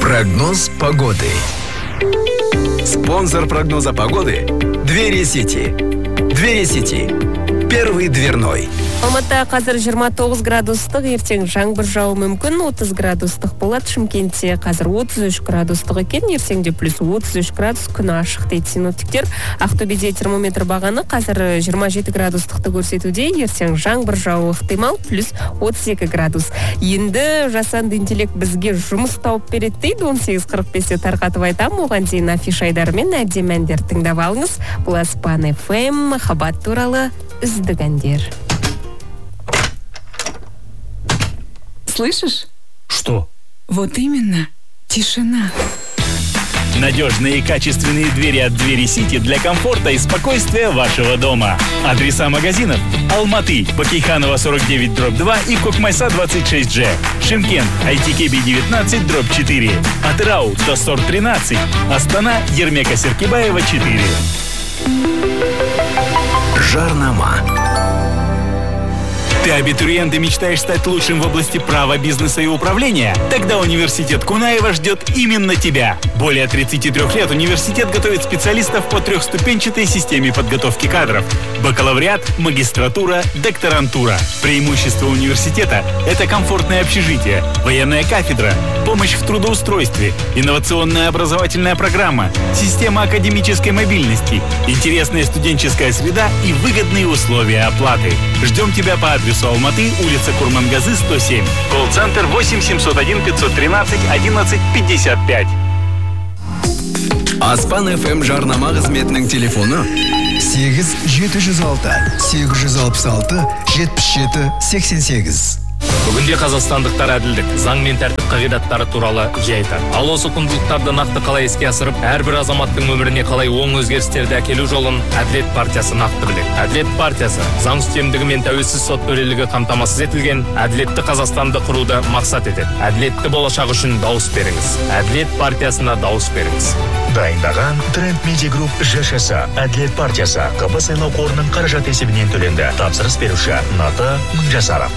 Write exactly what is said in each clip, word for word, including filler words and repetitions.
Прогноз погоды. Спонсор прогноза погоды – Двери Сити. Двери Сити. Первый дверной. Алматыда қазір жиырма тоғыз градустық, ертең жаңбыр жауы мүмкін, отыз градустық болады. Шымкентте қазір отыз үш градустық екен, ертеңде плюс отыз үш градус, күн ашық дейді синоптиктер. Ақтөбеде термометр бағаны қазір жиырма жеті градустықты көрсетуде, ертең жаңбыр жауы ықтимал, плюс отыз екі градус. Енді жасанды интеллект бізге жұмыс тауып береді дейді, он сегіз қырық бесте тарқатып айтам. Оған дейін афиша айдарымен әдемі әндер тыңдап алыңыз. Бұл Аспан эф эм, махаббат туралы үздік әндер. Слышишь? Что? Вот именно. Тишина. Надежные и качественные двери от Двери Сити для комфорта и спокойствия вашего дома. Адреса магазинов: Алматы, Бакейханова сорок девять дробь два и Кокмайса двадцать шесть джи. Шымкент, Айтикеби девятнадцать дробь четыре. Атырау, Достор тринадцать. Астана, Ермека Серкибаева четыре. Жарнама. Ты абитуриент и мечтаешь стать лучшим в области права, бизнеса и управления? Тогда университет Кунаева ждет именно тебя. Более тридцати трёх лет университет готовит специалистов по трехступенчатой системе подготовки кадров. Бакалавриат, магистратура, докторантура. Преимущество университета – это комфортное общежитие, военная кафедра, помощь в трудоустройстве, инновационная образовательная программа, система академической мобильности, интересная студенческая среда и выгодные условия оплаты. Ждем тебя по адресу Алматы, улица Курмангазы, сто семь. Колл-центр восемь семьсот один пятьсот тринадцать одиннадцать пятьдесят пять. Аспан эф эм жарнама қызметінің телефоны сегіз жеті жүз алты сегіз жүз алпыс алты жетпіс жеті сексен сегіз. Бүгінде қазақстандықтар әділдік, заң мен тәртіп қағидаттары туралы жай айтады. Ал осы құндылықтарды нақты қалай іске асырып, әрбір азаматтың өміріне қалай оң өзгерістерді әкелу жолын Әділет партиясы нақты біледі. Әділет партиясы заң үстемдігі мен тәуелсіз сот төрелігі қамтамасыз етілген әділетті Қазақстанды құруды мақсат етеді. Әділетті болашақ үшін дауыс беріңіз. Әділет партиясына дауыс беріңіз. Дайындаған Тренд Медиа Групп ЖШС Әділет партиясы қа бэ сайлау қорының қаражат есебінен төленді. Тапсырыс беруші Ната Мыңжасаров.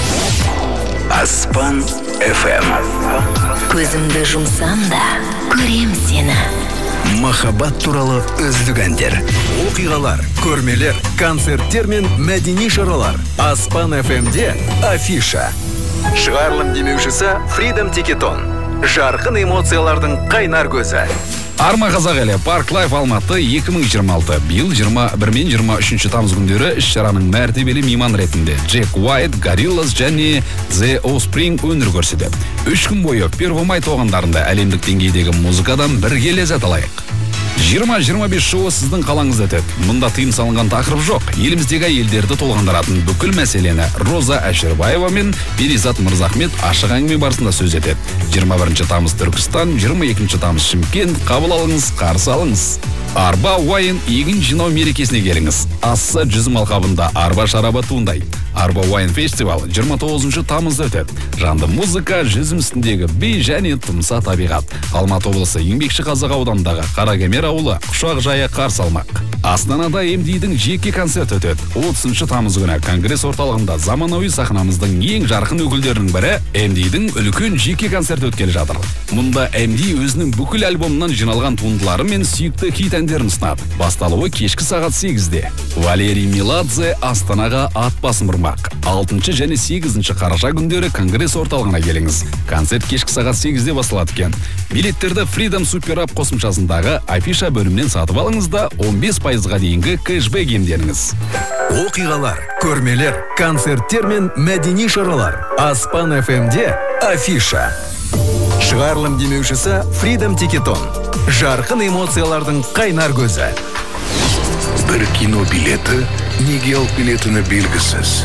Аспан эф эм. Көзімді жұмсам да, көрем сені. Махаббат туралы үздік әндер. Оқиғалар, көрмелер, концерттер мен мәдени шаралар. Аспан эф эмде афиша. Шығарылым демеушісі Freedom Ticketon. Жарқын эмоциялардың қайнар көзі. Арма қазақ елі, Парк Лайф Алматы екі мың жиырма алты. Биыл жиырма бір мен жиырма үшінші тамыз күндері іс-шараның мәртебелі мейман ретінде Джек Уайт, Gorillaz және The Offspring өнер көрсетеді. Үш күн бойы Первомай тоғандарында әлемдік деңгейдегі музыкадан бірге ләззат алайық. жиырма жиырма бес шоуы сіздің қалаңызда өтеді. Мұнда тыйым салынған тақырып жоқ. Еліміздегі елдерді толғандыратын бүкіл мәселені Роза Әшірбаева мен Перизат Мырзахмет ашық әңгіме барысында сөз етеді. жиырма бірінші тамыз Түркістан, жиырма екінші тамыз Шымкент. Қабыл алыңыз, қарсы алыңыз. Арба уайын егін жинау мерекесіне келіңіз. Асса жүзім алқабында арба шарабы туындайды. Арба уайын фестивал жиырма тоғызыншы тамызда өтеді. Жанды музыка, жүзім үстіндегі би және тұмса табиғат. Алматы облысы Еңбекші Қазақ ауданындағы Қаракемер ауылы құшақ жая қарсы алмақ. Астанада эм ди-дің жеке концерт өтеді. отызыншы тамыз күні Конгресс орталығында заманауи сахнамыздың ең жарқын өкілдерінің бірі эм ди-дің үлкен жеке концерт өткелі жатыр. Мұнда эм ди өзінің бүкіл альбомынан жиналған туындылары мен сүйікті хит әндерін ұсынады. Басталуы кешкі сағат сегізде. Валерий Меладзе Астанаға ат басын бұрмақ. алтыншы және сегізінші қараша күндері Конгресс орталығына келіңіз. Концерт кешкі сағат сегізде басталады екен. Билеттерді Freedom Super App қосымшасындағы афиша бөлімінен сатып алыңыз да он бес пайызға дейінгі кэшбэк иемденіңіз. Оқиғалар, көрмелер, концерттер мен мәдени шаралар. Аспан эф эмде афиша. Шығарылым демеушісі Freedom Ticketon. Жарқын эмоциялардың қайнар көзі. Бір кино билеті неге алып билетіні белгісіз.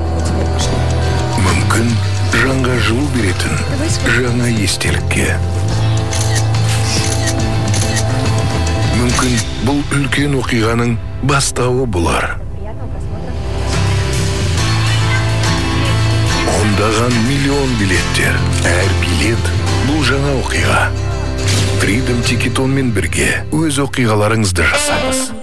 Мүмкін жаңға жыл беретін жаңа естелікке. Мүмкін бұл үлкен оқиғаның бастауы болар. Ондаған миллион билеттер. Әр билет бұл жаңа оқиға. Freedom Ticketon мен бірге өз оқиғаларыңызды жасаңыз.